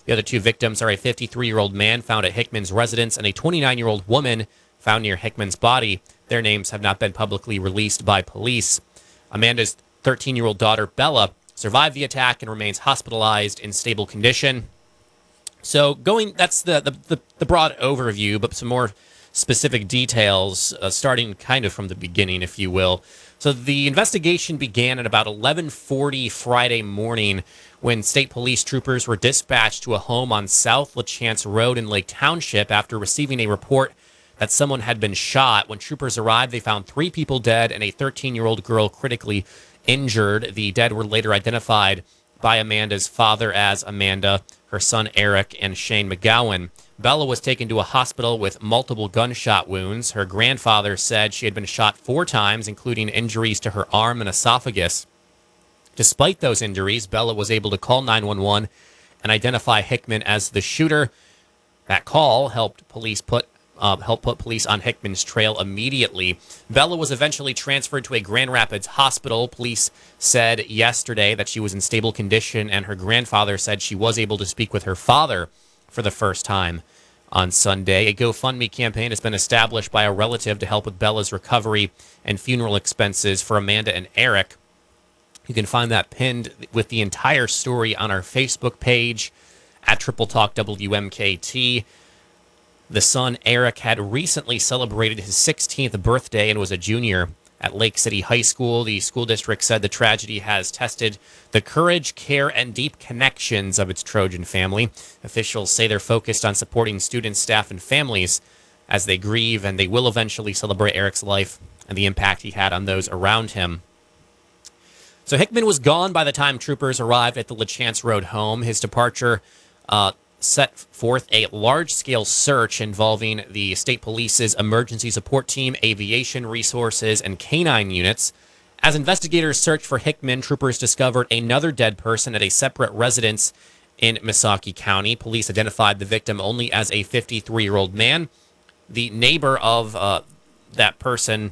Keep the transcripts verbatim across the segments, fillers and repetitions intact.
The other two victims are a fifty-three-year-old man found at Hickman's residence and a twenty-nine-year-old woman found near Hickman's body. Their names have not been publicly released by police. Amanda's thirteen-year-old daughter, Bella, survived the attack and remains hospitalized in stable condition. So going, that's the, the, the, the broad overview, but some more specific details, uh, starting kind of from the beginning, if you will. So the investigation began at about eleven forty Friday morning when state police troopers were dispatched to a home on South LaChance Road in Lake Township after receiving a report that someone had been shot. When troopers arrived, they found three people dead and a thirteen-year-old girl critically injured. The dead were later identified by Amanda's father as Amanda, her son Eric, and Shane McGowan. Bella was taken to a hospital with multiple gunshot wounds. Her grandfather said she had been shot four times, including injuries to her arm and esophagus. Despite those injuries, Bella was able to call nine one one and identify Hickman as the shooter. That call helped police put uh, helped put police on Hickman's trail immediately. Bella was eventually transferred to a Grand Rapids hospital. Police said yesterday that she was in stable condition, and her grandfather said she was able to speak with her father for the first time on Sunday. A GoFundMe campaign has been established by a relative to help with Bella's recovery and funeral expenses for Amanda and Eric. You can find that pinned with the entire story on our Facebook page at Triple Talk W M K T. The son, Eric, had recently celebrated his sixteenth birthday and was a junior at Lake City High School. The school district said the tragedy has tested the courage, care, and deep connections of its Trojan family. Officials say they're focused on supporting students, staff, and families as they grieve, and they will eventually celebrate Eric's life and the impact he had on those around him. So Hickman was gone by the time troopers arrived at the LaChance Road home. His departure uh, set forth a large-scale search involving the state police's emergency support team, aviation resources, and canine units. As investigators searched for Hickman, troopers discovered another dead person at a separate residence in Missaukee County. Police identified the victim only as a fifty-three-year-old man. The neighbor of uh, that person,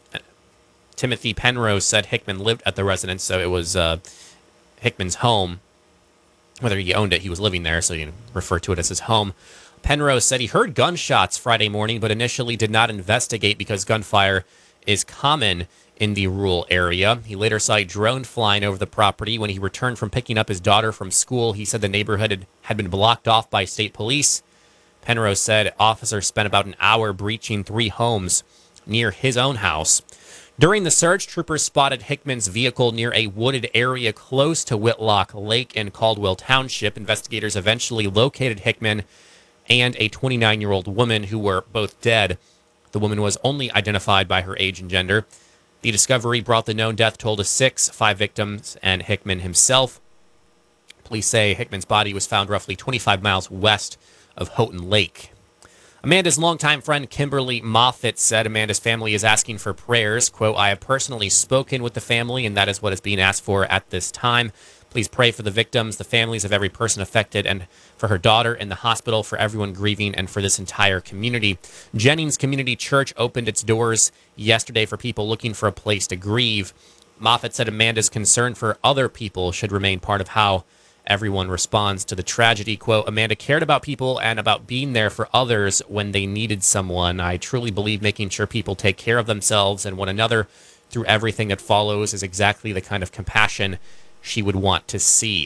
Timothy Penrose, said Hickman lived at the residence, so it was uh, Hickman's home. Whether he owned it, he was living there, so you refer to it as his home. Penrose said he heard gunshots Friday morning, but initially did not investigate because gunfire is common in the rural area. He later saw a drone flying over the property. When he returned from picking up his daughter from school, he said the neighborhood had, had been blocked off by state police. Penrose said officers spent about an hour breaching three homes near his own house. During the search, troopers spotted Hickman's vehicle near a wooded area close to Whitlock Lake in Caldwell Township. Investigators eventually located Hickman and a twenty-nine-year-old woman who were both dead. The woman was only identified by her age and gender. The discovery brought the known death toll to six, five victims, and Hickman himself. Police say Hickman's body was found roughly twenty-five miles west of Houghton Lake. Amanda's longtime friend Kimberly Moffitt said Amanda's family is asking for prayers. Quote, I have personally spoken with the family, and that is what is being asked for at this time. Please pray for the victims, the families of every person affected, and for her daughter in the hospital, for everyone grieving, and for this entire community. Jennings Community Church opened its doors yesterday for people looking for a place to grieve. Moffitt said Amanda's concern for other people should remain part of how everyone responds to the tragedy. Quote, Amanda cared about people and about being there for others when they needed someone. I truly believe making sure people take care of themselves and one another through everything that follows is exactly the kind of compassion she would want to see.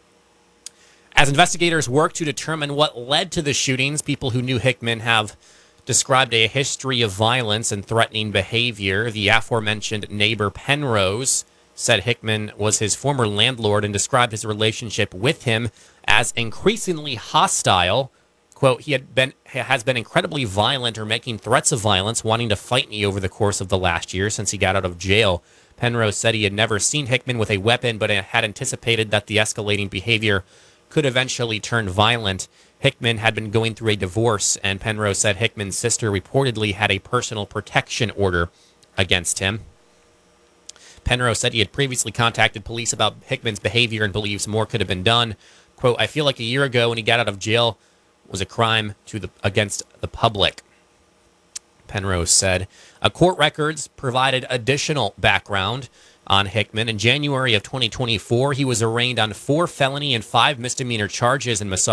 As investigators work to determine what led to the shootings, people who knew Hickman have described a history of violence and threatening behavior. The aforementioned neighbor Penrose said Hickman was his former landlord and described his relationship with him as increasingly hostile. Quote, he had been has been incredibly violent or making threats of violence, wanting to fight me over the course of the last year since he got out of jail. Penrose said he had never seen Hickman with a weapon, but had anticipated that the escalating behavior could eventually turn violent. Hickman had been going through a divorce, and Penrose said Hickman's sister reportedly had a personal protection order against him. Penrose said he had previously contacted police about Hickman's behavior and believes more could have been done. Quote, I feel like a year ago when he got out of jail was a crime to the against the public, Penrose said. A court records provided additional background on Hickman. In January of twenty twenty-four, he was arraigned on four felony and five misdemeanor charges in Missouri.